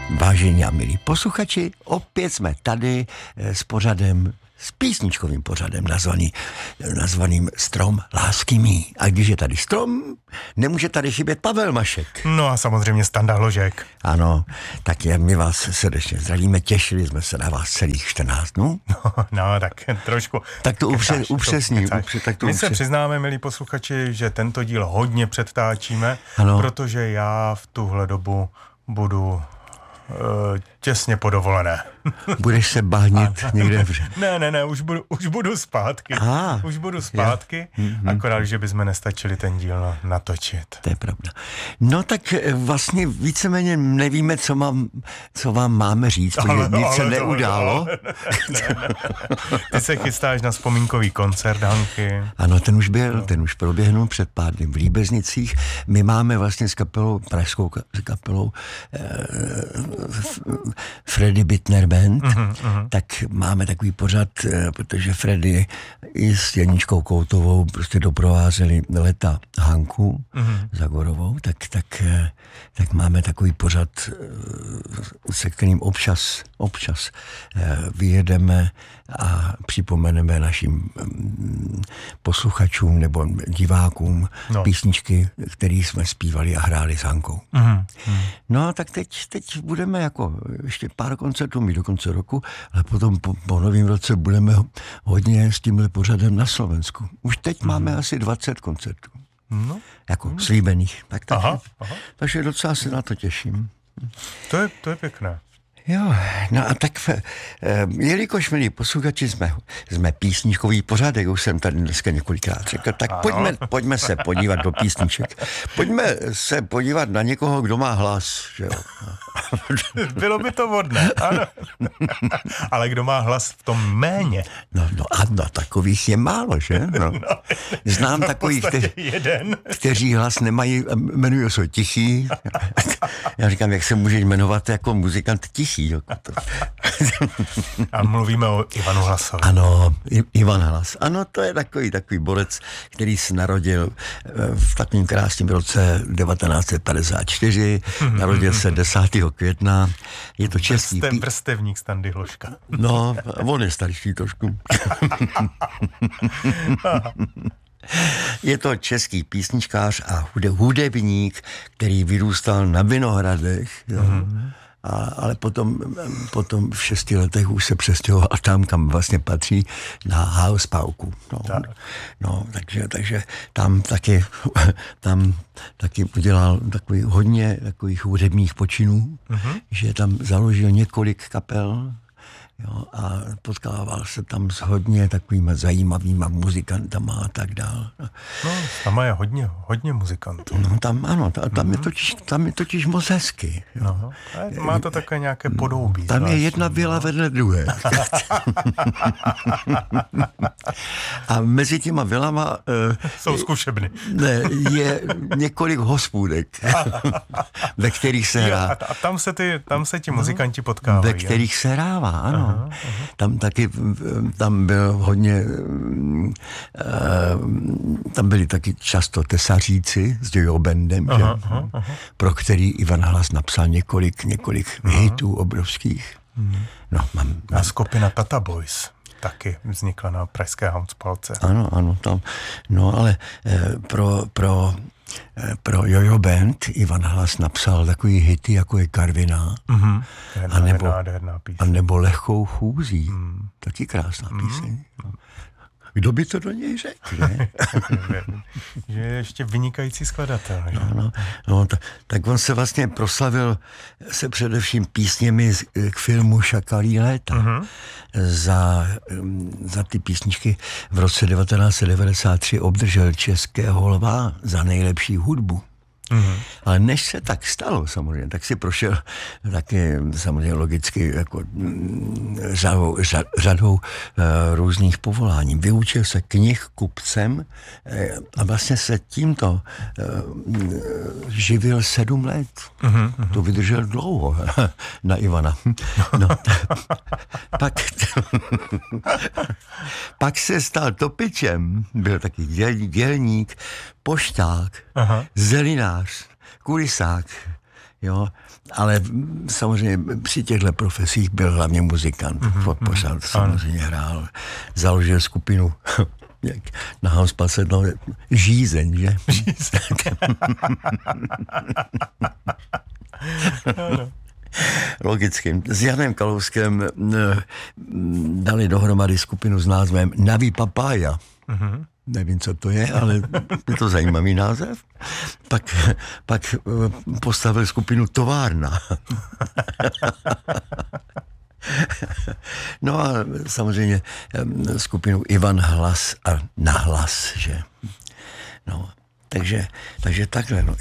Vážení a milí posluchači, opět jsme tady s pořadem, s písničkovým pořadem nazvaným Strom lásky mý. A když je tady strom, nemůže tady chybět Pavel Mašek. No a samozřejmě Standa Hložek. Ano, tak my vás srdečně zdravíme, těšili jsme se na vás celých 14 dnů. No, tak trošku. Tak to upřesní. My se přiznáme, milí posluchači, že tento díl hodně předtáčíme, ano. Protože já v tuhle dobu budu těsně po dovolené. Budeš se bahnit někde? Ne, už budu zpátky. Už budu zpátky, akorát, že bychom nestačili ten díl natočit. To je pravda. No tak vlastně víceméně nevíme, co vám máme říct, protože nic se neudálo. Ne. Ty se chystáš na vzpomínkový koncert, Hanky. Ano, ten už proběhnul před pár dny v Líbeznicích. My máme vlastně s kapelou, pražskou kapelou Freddy Bittner Band, tak máme takový pořad, protože Freddy i s Janičkou Koutovou prostě doprovázeli leta Hanku Zagorovou, tak máme takový pořad, se kterým občas vyjedeme a připomeneme našim posluchačům nebo divákům písničky, které jsme zpívali a hráli s Hankou. No a tak teď budeme jako ještě pár koncertů mít do konce roku, ale potom po novém roce budeme hodně s tímhle pořadem na Slovensku. Už teď máme asi 20 koncertů. Jako slíbených. Takže docela se na to těším. To je pěkné. Jo, no a tak, jelikož, milí posluchači, jsme písničkový pořad, jak už jsem tady dneska několikrát řekl, tak pojďme se podívat do písniček. Pojďme se podívat na někoho, kdo má hlas, že jo. Bylo by to vhodné, ano. Ale kdo má hlas v tom méně? No, takových je málo, že? No. Znám takových, kteří hlas nemají, jmenují se Tichý. Já říkám, jak se může jmenovat jako muzikant Tichý. A mluvíme o Ivanu Hlasovi. Ano, Ivan Hlas. Ano, to je takový borec, který se narodil v takovém krásném roce 1954. Narodil se 10. května. Je to český... Vrstevník Standy Hložka. No, on je starší trošku. Je to český písničkář a hudebník, který vyrůstal na Vinohradech, ale potom v 6 letech už se přestěhoval a tam, kam vlastně patří, na Hauspauku. Takže tam taky udělal hodně takových hudebních počinů, že tam založil několik kapel. Jo, a potkával se tam s hodně takovýma zajímavýma muzikantama a tak dál. No, tam je hodně muzikantů. No, tam je totiž moc hezky. No, má to také nějaké podobí. Tam je jedna vila vedle druhé. A mezi těma vilama... jsou zkušebny. Je několik hospůdek, ve kterých se hrá. A tam se ti muzikanti potkávají. Ve kterých se hrává, ano. Tam byl hodně, tam byli taky často tesaříci s Jojo Bandem, pro který Ivan Hlas napsal několik hitů obrovských. A skupina Tata Boys taky vznikla na pražské Haunspalce. Ano, tam. No ale pro Jojo Band Ivan Hlas napsal takový hity, jako je Karviná, a nebo Lehkou chůzí. Taky krásná píseň. Kdo by to do něj řekl, že? Že je ještě vynikající skladatel. Tak on se vlastně proslavil se především písněmi k filmu Šakalí léta. Za ty písničky v roce 1993 obdržel Českého lva za nejlepší hudbu. Ale než se tak stalo samozřejmě, tak si prošel taky samozřejmě logicky jako řadou různých povolání. Vyučil se knihkupcem a vlastně se tímto živil 7 let. To vydržel dlouho na Ivana. Pak se stal topičem, byl taky dělník, pošták, zelinář, kulisák, Jo, ale samozřejmě při těchto profesích byl hlavně muzikant. Pořád samozřejmě hrál, založil skupinu jak na Hanspase, no, Žízeň, že? Žízeň. Logicky. S Janem Kalouskem dali dohromady skupinu s názvem Naví Papája. Nevím, co to je, ale je to zajímavý název. Pak postavil skupinu Továrna. No a samozřejmě skupinu Ivan Hlas a Nahlas, že? No, takže takhle, no.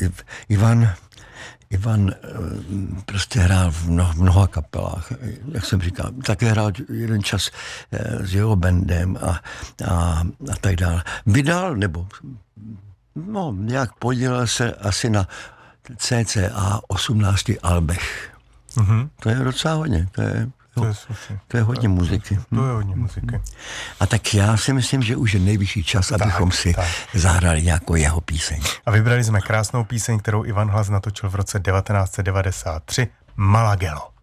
Ivan prostě hrál v mnoha kapelách, jak jsem říkal. Také hrál jeden čas s jeho bandem a tak dále. Vydal, nebo nějak podílel se asi na cca 18 albech. To je docela hodně, to je hodně muziky. To je hodně muziky. A tak já si myslím, že už je nejvyšší čas, abychom si zahrali nějakou jeho píseň. A vybrali jsme krásnou píseň, kterou Ivan Hlas natočil v roce 1993, Malagelo.